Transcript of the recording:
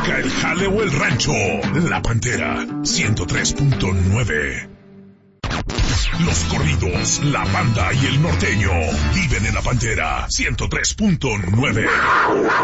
busca el jale o el rancho. La Pantera 103.9. Los corridos, la banda y el norteño viven en La Pantera 103.9.